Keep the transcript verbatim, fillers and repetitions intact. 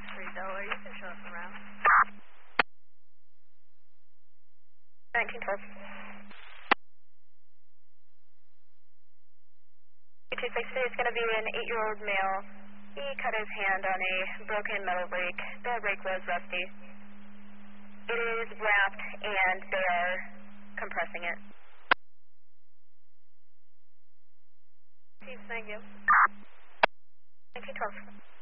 three Delaware, you can show us around. nineteen twelve. two sixty is going to be an eight-year-old male. He cut his hand on a broken metal rake. The rake was rusty. It is wrapped and they are compressing it. Thank you. nineteen twelve.